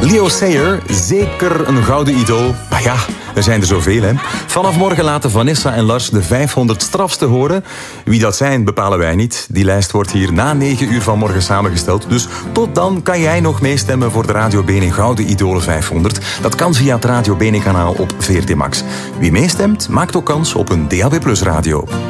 Leo Sayer, zeker een gouden idool. Maar ja, er zijn er zoveel, hè. Vanaf morgen laten Vanessa en Lars de 500 strafste horen. Wie dat zijn, bepalen wij niet. Die lijst wordt hier na 9 uur vanmorgen samengesteld. Dus tot dan kan jij nog meestemmen voor de Radio Bene Gouden Idolen 500. Dat kan via het Radio Bene kanaal op VRT Max. Wie meestemt, maakt ook kans op een DAB+ radio.